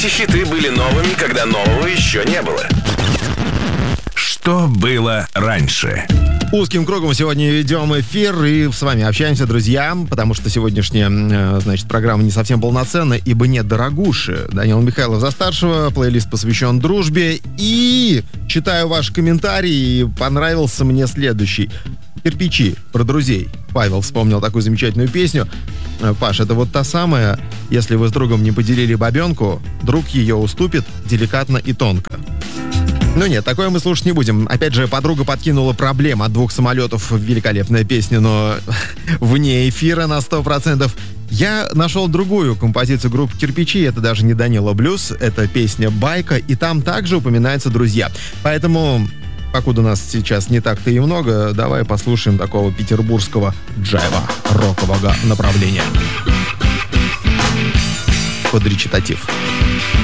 Эти хиты были новыми, когда нового еще не было. Что было раньше? Узким кругом сегодня ведем эфир и с вами общаемся, друзья, потому что сегодняшняя, программа не совсем полноценна, ибо нет дорогуши. Данил Михайлов за старшего, плейлист посвящен дружбе. И читаю ваши комментарии, понравился мне следующий. «Кирпичи» про друзей. Павел вспомнил такую замечательную песню. Паш, это вот та самая, если вы с другом не поделили бабенку, друг ее уступит деликатно и тонко. Ну нет, такое мы слушать не будем. Опять же, подруга подкинула проблем от 2 самолетов. Великолепная песня, но вне эфира на 100%. Я нашел другую композицию группы «Кирпичи». Это даже не Данила Блюз, это песня «Байка», и там также упоминаются друзья. Поэтому, покуда нас сейчас не так-то и много, давай послушаем такого петербургского джайва, рокового направления. Под речитатив.